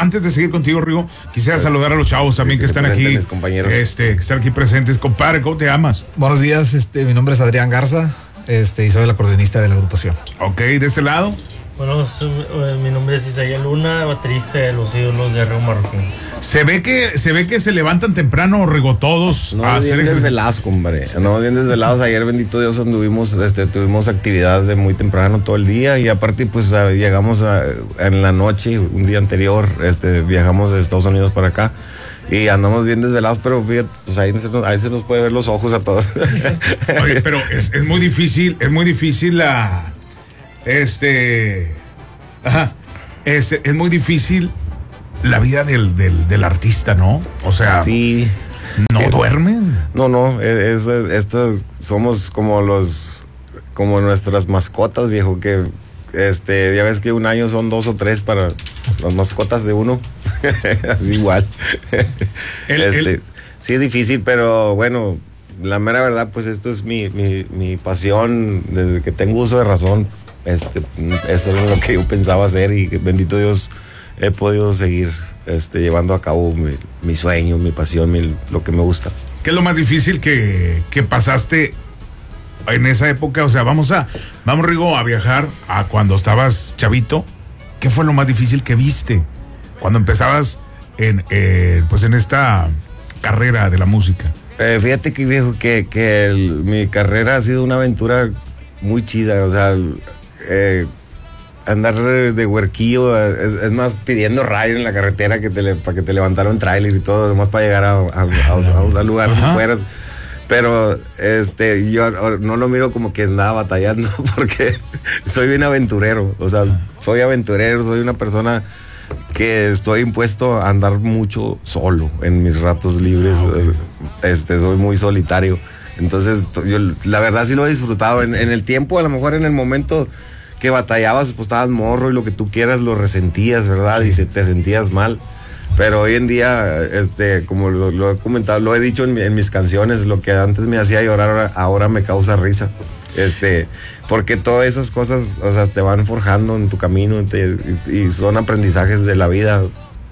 antes de seguir contigo, Rigo, quisiera saludar a los chavos también que están aquí. Mis compañeros. Que están aquí presentes. Compadre, ¿cómo te llamas? Buenos días, mi nombre es Adrián Garza, y soy el acordeonista de la agrupación. Ok, de este lado. Bueno, mi nombre es Isaías Luna, baterista de Los Ídolos de Río Marroquín. Se ve que se levantan temprano, Rigo, todos. No, bien desvelados, compadre. No, bien desvelados. Ayer, bendito Dios, tuvimos actividad de muy temprano todo el día y aparte, pues, llegamos en la noche, un día anterior, viajamos de Estados Unidos para acá y andamos bien desvelados, pero fíjate, pues ahí se nos puede ver los ojos a todos. Oye, pero es muy difícil es muy difícil la vida del artista, ¿no? O sea, sí. ¿No duermen? No, estos somos como nuestras mascotas, viejo, que ya ves que un año son 2 o 3 para las mascotas de uno. Así igual. Sí es difícil, pero bueno, la mera verdad, pues esto es mi pasión desde que tengo uso de razón. Eso es lo que yo pensaba hacer y bendito Dios he podido seguir llevando a cabo mi sueño, mi pasión, lo que me gusta. ¿Qué es lo más difícil que pasaste en esa época? O sea, vamos Rigo, a viajar a cuando estabas chavito. ¿Qué fue lo más difícil que viste cuando empezabas en esta carrera de la música? Fíjate que, viejo, que mi carrera ha sido una aventura muy chida, o sea, andar de huerquillo, es más pidiendo rayo en la carretera para que te levantara un tráiler y todo, nomás para llegar a un lugar donde fueras. Pero yo no lo miro como que andaba batallando porque soy bien aventurero, o sea, soy aventurero, soy una persona que estoy impuesto a andar mucho solo en mis ratos libres. Soy muy solitario. Entonces, yo la verdad sí lo he disfrutado. En el tiempo, a lo mejor en el momento que batallabas, pues estabas morro y lo que tú quieras lo resentías, ¿verdad? Y te sentías mal. Pero hoy en día, como lo he comentado, lo he dicho en mis canciones, lo que antes me hacía llorar, ahora me causa risa. Porque todas esas cosas, o sea, te van forjando en tu camino y son aprendizajes de la vida.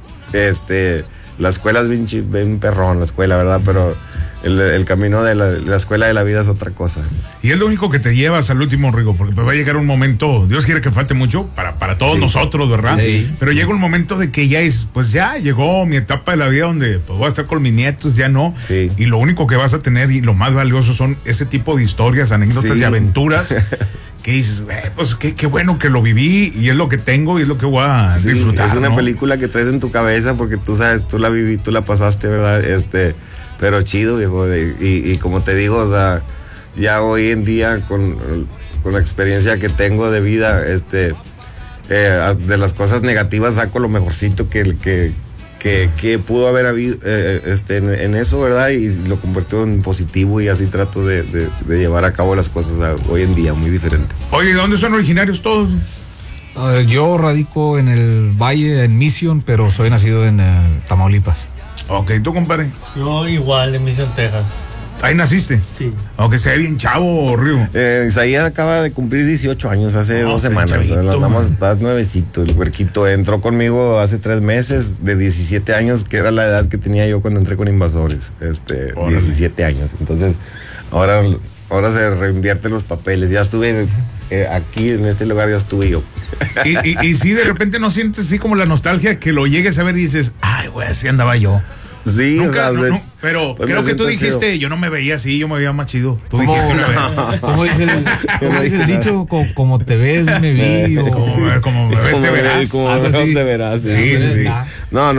La escuela es bien perrón, la escuela, ¿verdad? Pero el camino de la escuela de la vida es otra cosa. Y es lo único que te llevas al último, Rigo, porque pues va a llegar un momento, Dios quiere que falte mucho para todos nosotros, ¿verdad? Sí. Pero llega un momento de que ya llegó mi etapa de la vida donde pues voy a estar con mis nietos, ya no. Sí. Y lo único que vas a tener y lo más valioso son ese tipo de historias, anécdotas y aventuras que dices, pues qué bueno que lo viví y es lo que tengo y es lo que voy a disfrutar. Es una película que traes en tu cabeza porque tú sabes, tú la viví, tú la pasaste, ¿verdad? Pero chido, viejo, y como te digo, o sea, ya hoy en día con la experiencia que tengo de vida, de las cosas negativas saco lo mejorcito que pudo haber habido en eso, ¿verdad? Y lo convertido en positivo y así trato de llevar a cabo las cosas hoy en día, muy diferente. Oye, ¿de dónde son originarios todos? Yo radico en el Valle, en Mission, pero soy nacido en Tamaulipas. Ok, ¿tú, compadre? Yo igual, en Mission, Texas. ¿Ahí naciste? Sí. Aunque se ve bien chavo, Río. Isaías acaba de cumplir 18 años hace 2 semanas. Está nuevecito, el huerquito. Entró conmigo hace 3 meses, de 17 años, que era la edad que tenía yo cuando entré con Invasores. 17 años. Entonces, ahora se reinvierten los papeles. Ya estuve aquí, en este lugar, ya estuve yo. Y si de repente no sientes así como la nostalgia que lo llegues a ver y dices, ay, güey, así andaba yo. Sí, nunca, pero pues creo que tú dijiste, chido. Yo no me veía así, yo me veía más chido. Tú dijiste una vez. ¿Cómo dice el dicho? Como te ves, me vi. Como me ves, te verás. Como me ves, te verás. Sí. No,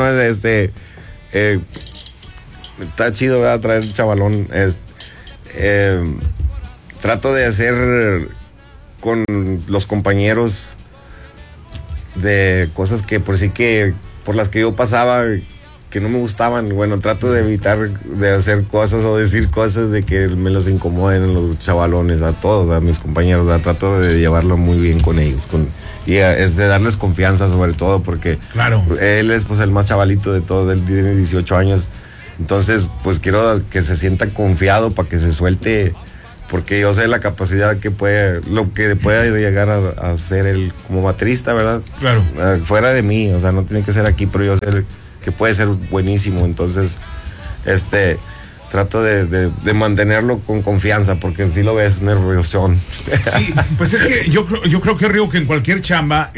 está chido, ¿verdad? Traer el chavalón. Trato de hacer con los compañeros de cosas que por las que yo pasaba que no me gustaban. Bueno, trato de evitar de hacer cosas o decir cosas de que me los incomoden los chavalones, a todos, a mis compañeros. Trato de llevarlo muy bien con ellos, y es de darles confianza sobre todo, porque claro, él es pues el más chavalito de todos, él tiene 18 años. Entonces, pues quiero que se sienta confiado para que se suelte porque yo sé la capacidad que puede, lo que puede llegar a ser él como baterista, ¿verdad? Claro. Fuera de mí, o sea, no tiene que ser aquí, pero yo sé que puede ser buenísimo, entonces, trato de mantenerlo con confianza, porque si lo ves nerviosón. Sí, pues es que yo creo que Río, que en cualquier chamba,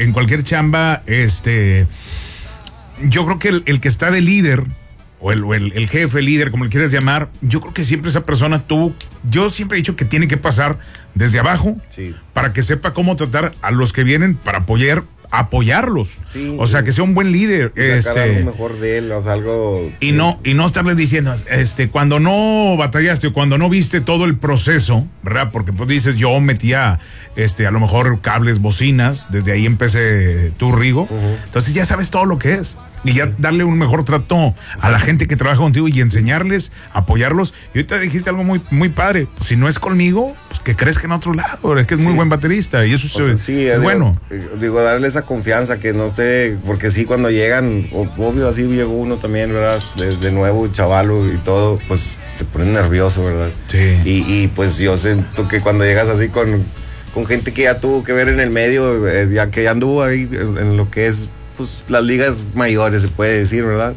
yo creo que el que está de líder, o el jefe, líder, como le quieras llamar, yo creo que siempre esa persona yo siempre he dicho que tiene que pasar desde abajo, Sí. para que sepa cómo tratar a los que vienen para apoyarlos. Sí, o sea, que sea un buen líder. Sacar algo mejor de él, o sea, algo... Y no estarles diciendo, cuando no batallaste o cuando no viste todo el proceso, ¿verdad? Porque pues dices, yo metía, a lo mejor cables, bocinas, desde ahí empecé tú, Rigo. Entonces ya sabes todo lo que es. Y ya darle un mejor trato a la gente que trabaja contigo y enseñarles, apoyarlos. Y ahorita dijiste algo muy, muy padre. Pues si no es conmigo, pues que crezca en otro lado. Es que es muy buen baterista y eso es bueno. Digo, darle esa confianza, que no esté, porque sí, cuando llegan, obvio, así llegó uno también, ¿verdad? De nuevo, chavalo y todo, pues te pones nervioso, ¿verdad? Sí. Y pues yo siento que cuando llegas así con gente que ya tuvo que ver en el medio, ya que ya anduvo ahí en lo que es, pues, las ligas mayores, se puede decir, ¿verdad?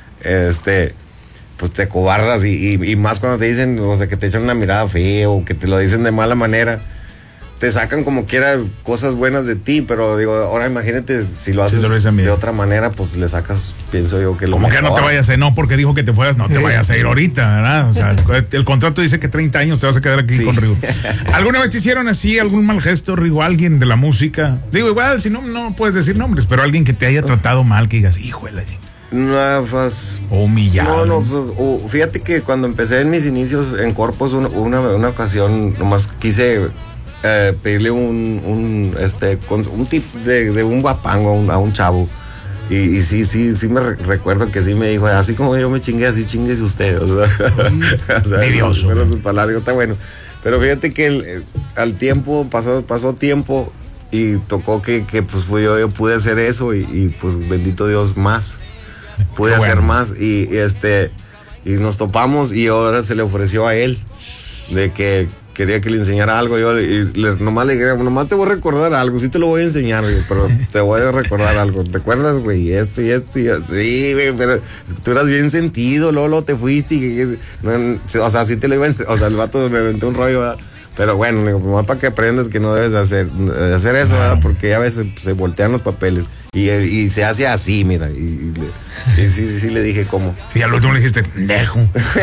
Pues te cobardas y más cuando te dicen, o sea, que te echan una mirada fea o que te lo dicen de mala manera. Te sacan como quiera cosas buenas de ti, pero digo, ahora imagínate si lo haces de otra manera, pues le sacas, pienso yo, que lo como mejor. que no te vayas a ir, no porque dijo que te fueras, no te vayas a ir ahorita, ¿verdad? O sea, el contrato dice que 30 años te vas a quedar aquí con Rigo. ¿Alguna vez te hicieron así algún mal gesto, Rigo, alguien de la música? Digo, igual, si no puedes decir nombres, pero alguien que te haya tratado mal, que digas, híjole. No, pues... O humillado. No, pues, fíjate que cuando empecé en mis inicios en Corpus, una ocasión, nomás quise... pedirle un tip de un guapango a un chavo y sí me recuerdo que sí me dijo, así como yo me chingué, así chinguese usted, o sea, Envidioso. Pero su palabra está bueno, pero fíjate que al tiempo pasó tiempo y tocó que pues yo pude hacer eso y pues bendito Dios más pude hacer más y nos topamos y ahora se le ofreció a él de que quería que le enseñara algo. Nomás le dije, nomás te voy a recordar algo, sí te lo voy a enseñar, güey, pero te voy a recordar algo. ¿Te acuerdas, güey? Esto y esto. Sí, güey, pero tú eras bien sentido, Lolo, te fuiste. O sea, sí te lo iba a enseñar. O sea, el vato me aventó un rollo, ¿verdad? Pero bueno, digo, nomás para que aprendas que no debes de hacer eso, ¿verdad? Porque a veces se voltean los papeles. Y se hace así, mira. Y sí le dije cómo. Y al último le dijiste, dejo.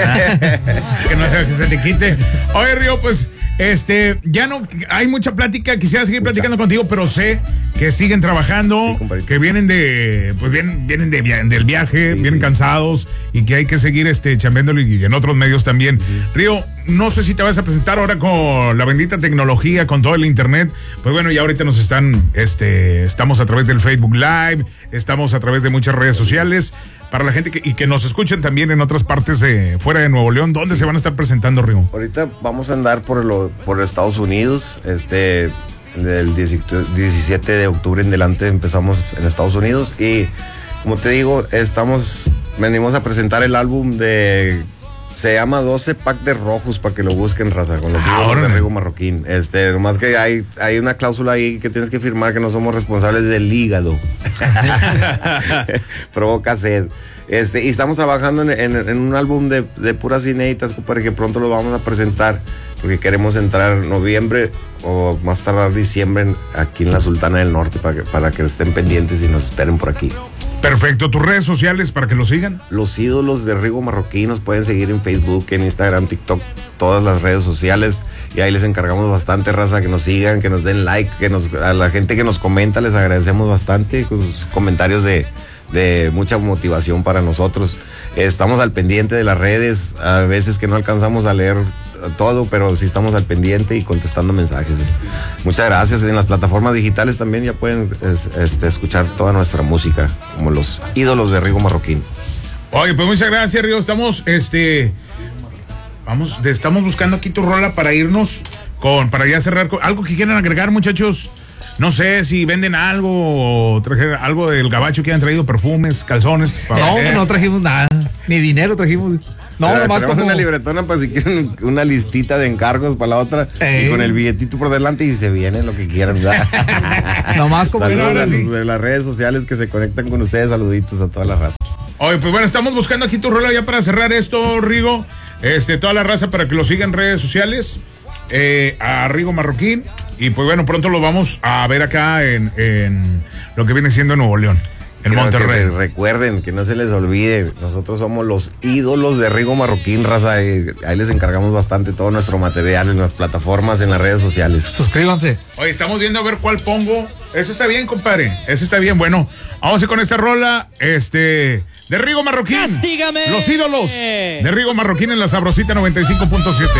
Que no se te quite. Oye, Río, pues, ya no hay mucha plática. Quisiera seguir platicando contigo, pero sé que siguen trabajando, que vienen vienen del viaje, vienen cansados y que hay que seguir chambeándolo y en otros medios también. Río, no sé si te vas a presentar ahora con la bendita tecnología, con todo el internet. Pues bueno, ya ahorita nos estamos a través del Facebook Live, estamos a través de muchas redes sociales. Para la gente que nos escuchen también en otras partes fuera de Nuevo León, ¿dónde se van a estar presentando, Río? Ahorita vamos a andar por Estados Unidos, del 17 de octubre en adelante empezamos en Estados Unidos y como te digo, venimos a presentar el álbum se llama 12 Pack de Rojos, para que lo busquen, raza, con los hijos de Rigo Marroquín. Nomás que hay una cláusula ahí que tienes que firmar que no somos responsables del hígado. Provoca sed. Y estamos trabajando en un álbum de puras inéditas, para que pronto lo vamos a presentar, porque queremos entrar en noviembre o más tardar diciembre aquí en la Sultana del Norte, para que estén pendientes y nos esperen por aquí. Perfecto, tus redes sociales para que lo sigan. Los ídolos de Rigo Marroquín nos pueden seguir en Facebook, en Instagram, TikTok, todas las redes sociales, y ahí les encargamos bastante, raza, que nos sigan, que nos den like, a la gente que nos comenta les agradecemos bastante con sus comentarios de mucha motivación para nosotros. Estamos al pendiente de las redes, a veces que no alcanzamos a leer todo, pero sí estamos al pendiente y contestando mensajes. Muchas gracias. En las plataformas digitales también ya pueden escuchar toda nuestra música, como los ídolos de Rigo Marroquín. Oye, pues muchas gracias, Río. Estamos buscando aquí tu rola para irnos para ya cerrar algo que quieran agregar, muchachos. No sé si venden algo o trajeron algo del gabacho que han traído, perfumes, calzones. No trajimos nada, ni dinero trajimos. No, nomás tenemos como... una libretona para si quieren una listita de encargos para la otra. Y con el billetito por delante y se viene lo que quieran. Nomás como... Saludos de las redes sociales que se conectan con ustedes. Saluditos a toda la raza. Oye, pues bueno, estamos buscando aquí tu rola ya para cerrar esto, Rigo. Toda la raza para que lo sigan en redes sociales. A Rigo Marroquín. Y pues bueno, pronto lo vamos a ver acá en lo que viene siendo Nuevo León, en Monterrey. Que recuerden, que no se les olvide, nosotros somos los ídolos de Rigo Marroquín, raza. Ahí les encargamos bastante todo nuestro material en las plataformas, en las redes sociales. Suscríbanse. Oye, estamos viendo a ver cuál pongo. Eso está bien, compadre. Eso está bien. Bueno, vamos a ir con esta rola, de Rigo Marroquín. ¡Castígame! Los ídolos de Rigo Marroquín en la Sabrosita 95.7.